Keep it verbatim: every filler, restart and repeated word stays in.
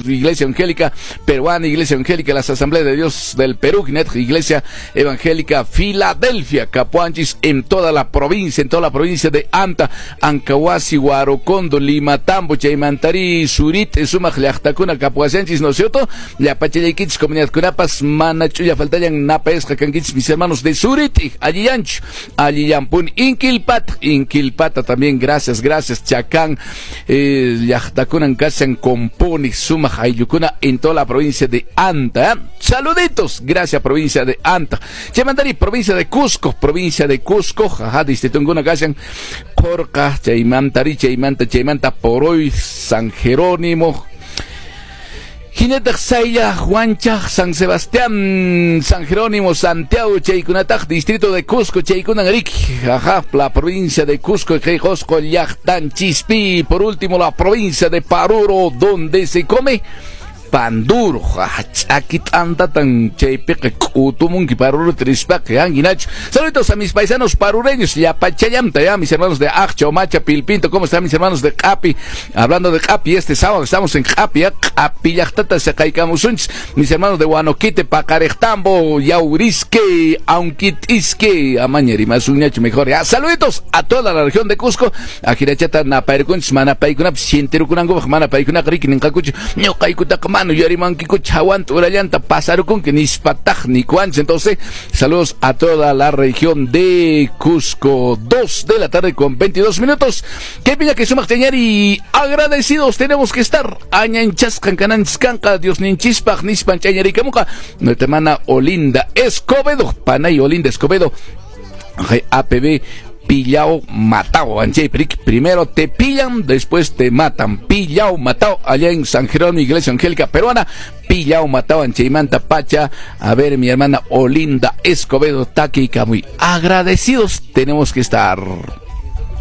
Iglesia Evangélica Peruana, Iglesia Evangélica Las Asambleas de Dios del Perú, Iglesia Evangélica Filadelfia, Capuanchis, en toda la provincia, en toda la provincia de Anta, Ancahuasi, Huarocondo, Lima, Tambo, Chaymantari, Surit, Sumaj, Leachtakuna, Capuasanchis, ¿no es cierto? La Pachayaquich, Comunidad Cunapas, Manachuya, faltayan Napes, Jacanquich, mis hermanos de Surit, Allianch, Alliampun, Inquilpat, Inquilpata también, gracias, gracias, Chacán, eh, Leachtakunan, Casan, Componi, Sumaj, Ayucuna, en toda la provincia de Anta. Saluditos, gracias, provincia de Anta. Chaymantari, provincia de Cusco, provincia de Cusco, jaja, distrito en Guna, Casan, Corca, Chaymantari, Chaymanta, Chaymanta, Poroy, San Jerónimo, Jineta Xaya, Huancha, San Sebastián, San Jerónimo, Santiago, Chaycunatac, distrito de Cusco, Chaycunangarik, ajá, la provincia de Cusco, Jejosco, Llactan, Chispi, por último la provincia de Paruro, donde se come pan duro. Aquí tanta tan chaypeque kutumun que paruro trispaque anguinach. Saludos a mis paisanos parureños, ya pachayamta, ya mis hermanos de Acha, Omacha, Pilpinto. ¿Cómo están mis hermanos de Capi? Hablando de Capi, este sábado estamos en Capi, Capi Yachtata, Sacaicamusunch, mis hermanos de Guanoquite, Pacarectambo, Yaurisque, Aunquitisque, Amañeri, Masuñacho, mejor. Ya, saluditos a toda la región de Cusco, a Girachata, Napaircunch, Manapaicunap, Sienterucunango, Manapaicunap, Riquinencacucho, Ñocaicutacama. Yarimanquico Chaguant, Urayanta, Pasarucun, que ni Spataj, ni Cuanch. Entonces, saludos a toda la región de Cusco. Dos de la tarde con veintidós minutos. Que piña que sumak y agradecidos tenemos que estar. Añanchas, Cancananzcanca, Dios Ninchispaj, Nispan Chañari Camuca. Nuestra hermana Olinda Escobedo, Panay Olinda Escobedo, A P B. Pillao, matao, primero te pillan, después te matan. Pillao, matao, allá en San Jerónimo, Iglesia Evangélica Peruana. Pillao, matao, Anchaimanta, Pacha. A ver, mi hermana Olinda Escobedo, Taki y Camuy. Agradecidos tenemos que estar.